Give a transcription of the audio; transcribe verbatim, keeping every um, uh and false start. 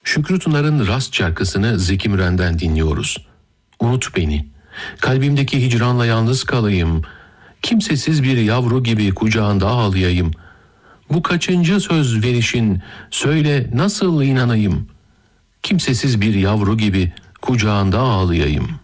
Şükrü Tunar'ın Rast şarkısını Zeki Müren'den dinliyoruz. Unut beni, kalbimdeki hicranla yalnız kalayım, kimsesiz bir yavru gibi kucağında ağlayayım. Bu kaçıncı söz verişin, söyle nasıl inanayım, kimsesiz bir yavru gibi kucağında ağlayayım.